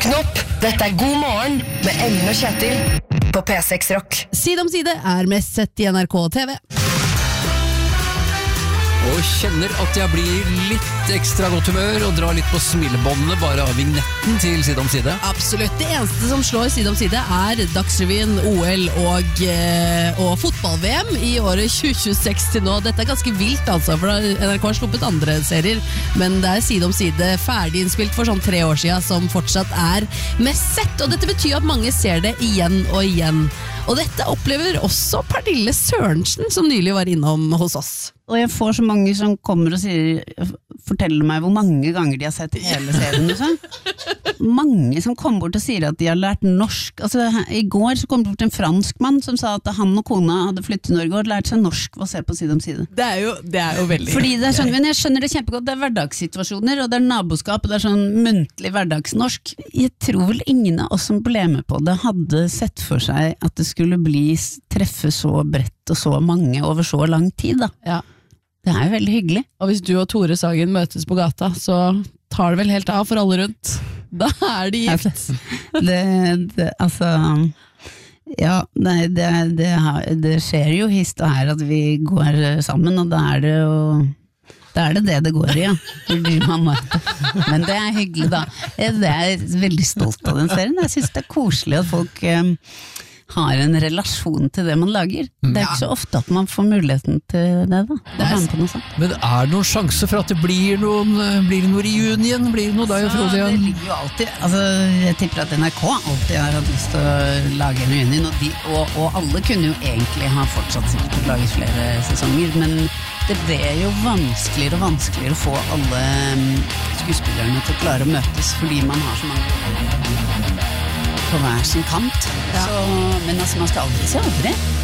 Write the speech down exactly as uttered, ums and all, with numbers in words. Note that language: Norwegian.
Våkn opp, dette er God morgen med Ellen og Kjetil på P seks Rock. Side om side er mest sett i N R K T V. Og kjenner at jeg blir litt ekstra godt humør og drar litt på smilebåndene bare av vignetten til Side om side. Absolutt. Det eneste som slår Side om side er Dagsrevyen, O L og, eh, og fotball-V M i året tjue tjueseks til nå. Dette er ganske vilt altså, for N R K har sluppet andre serier, men det er Side om side ferdig innspilt for sånn tre år siden som fortsatt er mest sett, og dette betyr at mange ser det igjen og igjen. Og dette opplever også Pernille Sørensen, som nylig var innom hos oss. Og jeg får så mange som kommer og sier, forteller meg hvor mange ganger de har sett hele serien. Liksom. Mange som kommer bort og sier at de har lært norsk. Altså, i går så kom det bort en fransk mann som sa at han og kona hadde flyttet til Norge og lært seg norsk ved å se på Side om side. Det er jo, det er jo veldig... Fordi det er sånn, men jeg skjønner det kjempegodt, det er hverdagssituasjoner, og det er naboskap, og det er sånn muntlig hverdagsnorsk. Jeg tror vel ingen av oss som ble med på det hadde sett for seg at det skulle bli treffe så bredt og så mange over så lang tid da. Ja. Det er jo veldig hyggelig. Og hvis du og Tore Sagen møtes på gata, så tar det vel helt av for alle rundt. Da er de gift. Altså, det, det, altså, ja, nei, det, det, det skjer jo hist og her at vi går sammen, og da er det jo, da er det det det går i, ja. Men det er hyggelig da. Jeg er veldig stolt av den serien. Jeg synes det er koselig at folk... Um, har en relasjon til det man lager. Det er ikke så ofte at man får muligheten til det da. Det er på noe sånt. Men er det noen sjanse for at det blir noen, blir det noe reunion? Blir det noe da, Frode? Det ligger jo alltid, altså jeg tipper at N R K alltid har hatt lyst til å lage en reunion, og, de, og, og alle kunne jo egentlig ha fortsatt sikkert laget flere sesonger, men det ble jo vanskeligere og vanskeligere å få alle skuespillerne til å klare å møtes, fordi man har så mange på hver sin kant. Ja. Så, men altså, man skal aldri si aldri.